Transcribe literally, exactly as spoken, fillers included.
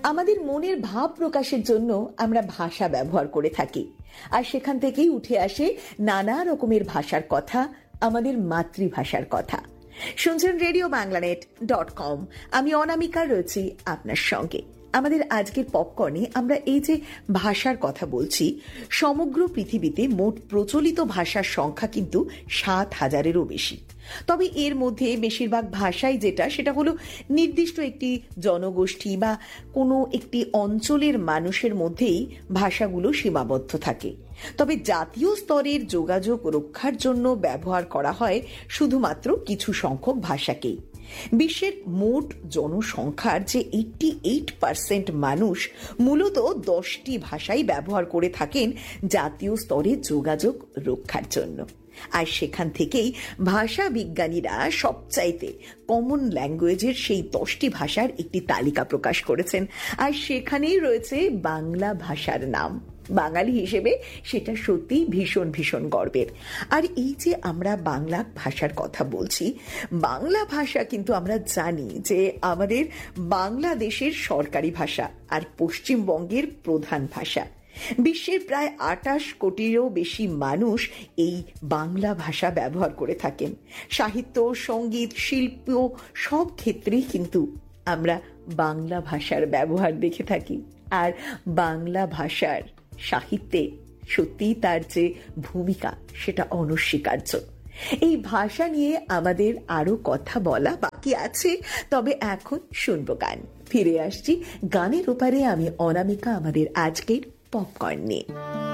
আমাদের মনের ভাব প্রকাশের জন্য আমরা ভাষা ব্যবহার করে থাকি, আর সেখান থেকেই উঠে আসে নানা রকমের ভাষার কথা, আমাদের মাতৃভাষার কথা। শুনছেন রেডিও বাংলানেট ডট কম। আমি অনামিকা রয়েছি আপনার সঙ্গে। আমাদের আজকের পপকর্নে আমরা এই যে ভাষার কথা বলছি, সমগ্র পৃথিবীতে মোট প্রচলিত ভাষার সংখ্যা কিন্তু সাত হাজারেরও বেশি। তবে এর মধ্যে বেশিরভাগ ভাষাই যেটা সেটা হলো নির্দিষ্ট একটি জনগোষ্ঠী বা কোনো একটি অঞ্চলের মানুষের মধ্যেই ভাষাগুলো সীমাবদ্ধ থাকে। তবে জাতীয় স্তরের যোগাযোগ রক্ষার জন্য ব্যবহার করা হয় শুধুমাত্র কিছু সংখ্যক ভাষাকেই। বিশ্বের মোট জনসংখ্যার যে এইট্টি এইট পার্সেন্ট মানুষ মূলত দশটি ভাষাই ব্যবহার করে থাকেন জাতীয় স্তরে যোগাযোগ রক্ষার জন্য। আর সেখান থেকেই ভাষা বিজ্ঞানীরা সবচাইতে কমন ল্যাঙ্গুয়েজের সেই দশটি ভাষার একটি তালিকা প্রকাশ করেছেন, আর সেখানেই রয়েছে বাংলা ভাষার নাম। বাঙালি হিসেবে সেটা সত্যি ভীষণ ভীষণ গর্বের। আর এই যে আমরা বাংলা ভাষার কথা বলছি, বাংলা ভাষা কিন্তু আমরা জানি যে আমাদের বাংলাদেশের সরকারি ভাষা আর পশ্চিমবঙ্গের প্রধান ভাষা। বিশ্বের প্রায় আটাশ কোটিরও বেশি মানুষ এই বাংলা ভাষা ব্যবহার করে থাকেন। সাহিত্য, সঙ্গীত, শিল্প সব ক্ষেত্রেই কিন্তু আমরা বাংলা ভাষার ব্যবহার দেখে থাকি। আর বাংলা ভাষার সাহিত্যে সত্যি তার যে ভূমিকা সেটা অনস্বীকার্য। এই ভাষা নিয়ে আমাদের আরো কথা বলা বাকি আছে, তবে এখন শুনবো গান। ফিরে আসছি গানের ওপারে আমি অনামিকা আমাদের আজকের পপকর্ন নিয়ে।